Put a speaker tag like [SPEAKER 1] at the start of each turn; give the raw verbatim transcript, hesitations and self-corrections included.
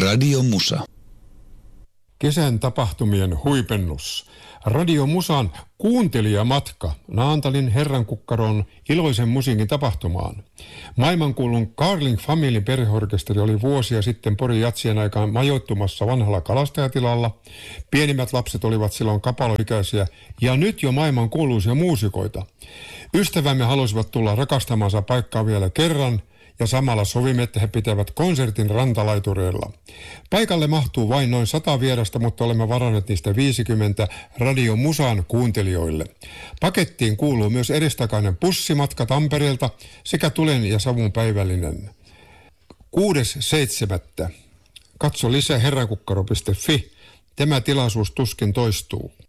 [SPEAKER 1] Radio Musa.
[SPEAKER 2] Kesän tapahtumien huipennus. Radio Musan kuuntelijamatka Naantalin Herrankukkaron iloisen musiikin tapahtumaan. Maailmankuulun Carling Family perheorkesteri oli vuosia sitten Porin jatsien aikaan majoittumassa vanhalla kalastajatilalla. Pienimmät lapset olivat silloin kapaloikäisiä ja nyt jo maailmankuuluisia muusikoita. Ystävämme halusivat tulla rakastamansa paikkaa vielä kerran ja samalla sovimme, että he pitävät konsertin rantalaitureilla. Paikalle mahtuu vain noin sata vierasta, mutta olemme varanneet niistä viisikymmentä Radio Musan kuuntelijoille. Pakettiin kuuluu myös edestakainen bussimatka Tampereelta sekä tulen ja savun päivällinen. kuudes seitsemättä Katso lisää herrankukkaro piste fi. Tämä tilaisuus tuskin toistuu.